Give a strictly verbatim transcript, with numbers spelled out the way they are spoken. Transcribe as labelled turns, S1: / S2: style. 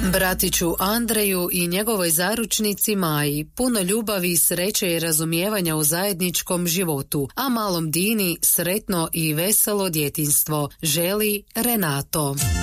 S1: Bratiću Andreju i njegovoj zaručnici Maji puno ljubavi, sreće i razumijevanja u zajedničkom životu, a malom Dini sretno i veselo djetinjstvo želi Renato.